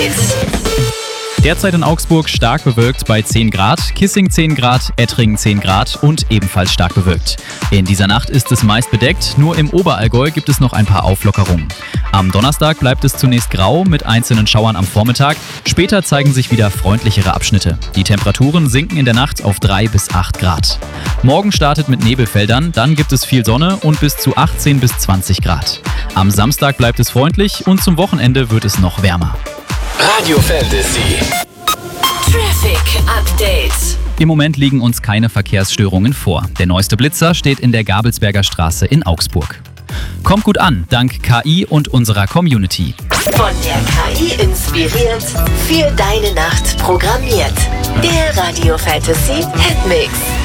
Derzeit in Augsburg stark bewölkt bei 10 Grad, Kissing 10 Grad, Ettringen 10 Grad und ebenfalls stark bewölkt. In dieser Nacht ist es meist bedeckt, nur im Oberallgäu gibt es noch ein paar Auflockerungen. Am Donnerstag bleibt es zunächst grau mit einzelnen Schauern am Vormittag, später zeigen sich wieder freundlichere Abschnitte. Die Temperaturen sinken in der Nacht auf 3 bis 8 Grad. Morgen startet mit Nebelfeldern, dann gibt es viel Sonne und bis zu 18 bis 20 Grad. Am Samstag bleibt es freundlich und zum Wochenende wird es noch wärmer. Radio Fantasy Traffic Update. Im Moment liegen uns keine Verkehrsstörungen vor. Der neueste Blitzer steht in der Gabelsberger Straße in Augsburg. Kommt gut an, dank KI und unserer Community. Von der KI inspiriert, für deine Nacht programmiert. Der Radio Fantasy Hitmix.